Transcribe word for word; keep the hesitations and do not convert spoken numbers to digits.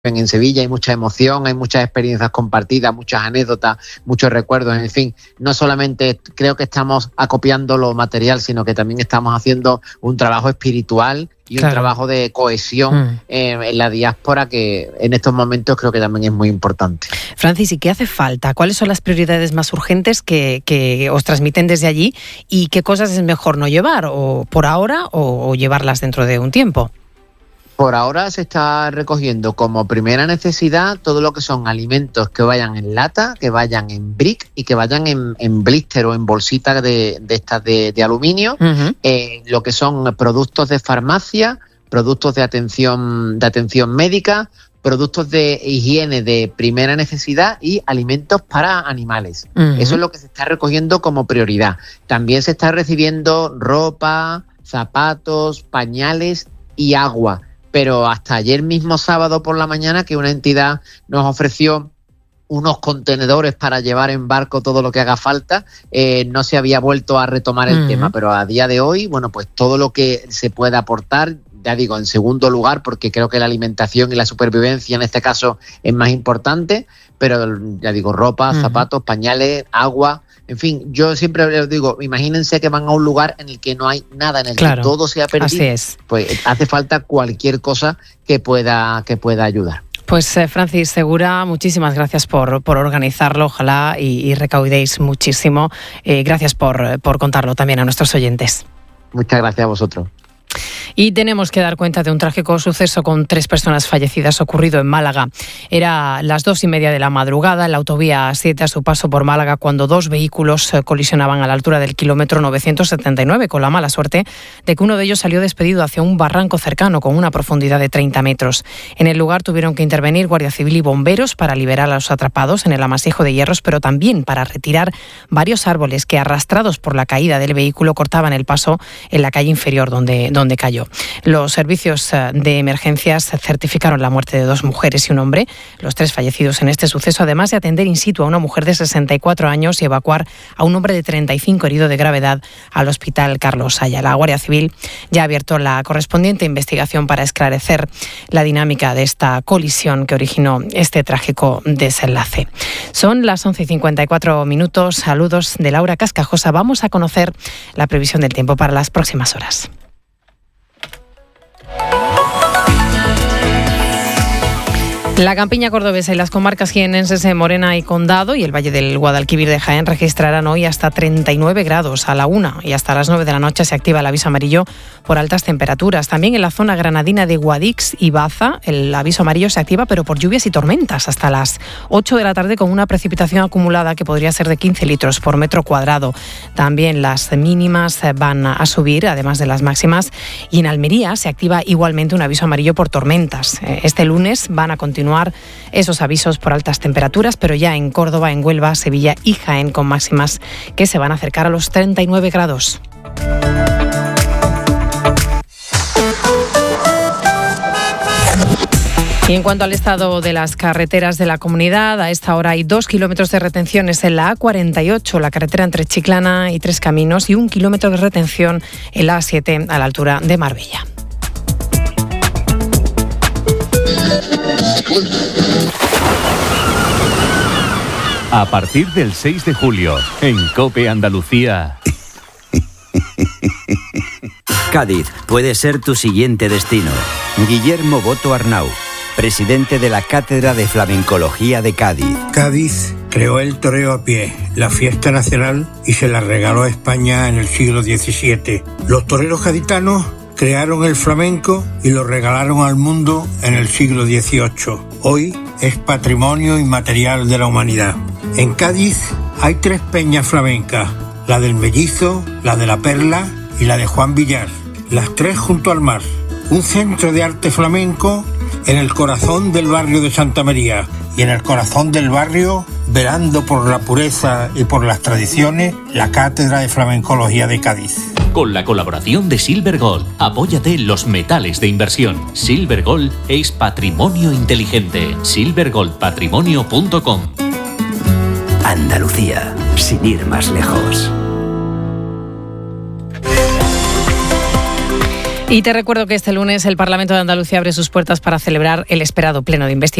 en Sevilla, hay mucha emoción, hay muchas experiencias compartidas, muchas anécdotas, muchos recuerdos, en fin, no solamente creo que estamos acopiando lo material, sino que también estamos haciendo un trabajo espiritual y claro. un trabajo de cohesión mm. eh, en la diáspora que en estos momentos creo que también es muy importante. Francis, ¿y qué hace falta? ¿Cuáles son las prioridades más urgentes que, que os transmiten desde allí? ¿Y qué cosas es mejor no llevar o por ahora o, o llevarlas dentro de un tiempo? Por ahora se está recogiendo como primera necesidad todo lo que son alimentos que vayan en lata, que vayan en brick y que vayan en, en blister o en bolsitas de, de estas de, de aluminio, uh-huh. eh, lo que son productos de farmacia, productos de atención, de atención médica, productos de higiene de primera necesidad y alimentos para animales. Uh-huh. Eso es lo que se está recogiendo como prioridad. También se está recibiendo ropa, zapatos, pañales y agua. Pero hasta ayer mismo sábado por la mañana que una entidad nos ofreció unos contenedores para llevar en barco todo lo que haga falta, eh, no se había vuelto a retomar el uh-huh. tema, pero a día de hoy, bueno, pues todo lo que se pueda aportar, ya digo, en segundo lugar, porque creo que la alimentación y la supervivencia en este caso es más importante, pero ya digo, ropa, uh-huh. zapatos, pañales, agua. En fin, yo siempre les digo, imagínense que van a un lugar en el que no hay nada, en el claro, que todo se ha perdido. Así es. Pues hace falta cualquier cosa que pueda, que pueda ayudar. Pues eh, Francis Segura, muchísimas gracias por, por organizarlo, ojalá y, y recaudéis muchísimo. Eh, gracias por, por contarlo también a nuestros oyentes. Muchas gracias a vosotros. Y tenemos que dar cuenta de un trágico suceso con tres personas fallecidas ocurrido en Málaga. Era las dos y media de la madrugada en la autovía A siete a su paso por Málaga cuando dos vehículos colisionaban a la altura del kilómetro novecientos setenta y nueve con la mala suerte de que uno de ellos salió despedido hacia un barranco cercano con una profundidad de treinta metros. En el lugar tuvieron que intervenir Guardia Civil y bomberos para liberar a los atrapados en el amasijo de hierros, pero también para retirar varios árboles que arrastrados por la caída del vehículo cortaban el paso en la calle inferior donde, donde cayó. Los servicios de emergencias certificaron la muerte de dos mujeres y un hombre, los tres fallecidos en este suceso, además de atender in situ a una mujer de sesenta y cuatro años y evacuar a un hombre de treinta y cinco herido de gravedad al hospital Carlos Saya. La Guardia Civil ya ha abierto la correspondiente investigación para esclarecer la dinámica de esta colisión que originó este trágico desenlace. Son las once y cincuenta y cuatro minutos. Saludos de Laura Cascajosa. Vamos a conocer la previsión del tiempo para las próximas horas. La campiña cordobesa y las comarcas jienenses de Morena y Condado y el Valle del Guadalquivir de Jaén registrarán hoy hasta treinta y nueve grados a la una y hasta las nueve de la noche se activa el aviso amarillo por altas temperaturas. También en la zona granadina de Guadix y Baza el aviso amarillo se activa pero por lluvias y tormentas hasta las ocho de la tarde con una precipitación acumulada que podría ser de quince litros por metro cuadrado. También las mínimas van a subir además de las máximas y en Almería se activa igualmente un aviso amarillo por tormentas. Este lunes van a continuar esos avisos por altas temperaturas, pero ya en Córdoba, en Huelva, Sevilla y Jaén con máximas que se van a acercar a los treinta y nueve grados. Y en cuanto al estado de las carreteras de la comunidad, a esta hora hay dos kilómetros de retenciones en la A cuarenta y ocho, la carretera entre Chiclana y Tres Caminos, y un kilómetro de retención en la A siete a la altura de Marbella. A partir del seis de julio, en COPE Andalucía. Cádiz puede ser tu siguiente destino. Guillermo Boto Arnau, presidente de la Cátedra de Flamencología de Cádiz. Cádiz creó el toreo a pie, la fiesta nacional, y se la regaló a España en el siglo diecisiete. Los toreros gaditanos crearon el flamenco y lo regalaron al mundo en el siglo dieciocho. Hoy es patrimonio inmaterial de la humanidad. En Cádiz hay tres peñas flamencas, la del Mellizo, la de la Perla y la de Juan Villar, las tres junto al mar. Un centro de arte flamenco en el corazón del barrio de Santa María, y en el corazón del barrio, velando por la pureza y por las tradiciones, la Cátedra de Flamencología de Cádiz. Con la colaboración de Silver Gold, apóyate en los metales de inversión. Silver Gold es patrimonio inteligente. silver gold patrimonio punto com. Andalucía, sin ir más lejos. Y te recuerdo que este lunes el Parlamento de Andalucía abre sus puertas para celebrar el esperado pleno de investidura.